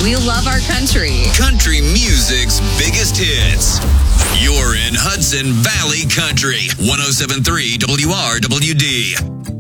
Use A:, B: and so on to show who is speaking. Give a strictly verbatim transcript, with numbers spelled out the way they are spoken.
A: We love our country.
B: Country music's biggest hits. You're in Hudson Valley Country. one oh seven point three W R W D.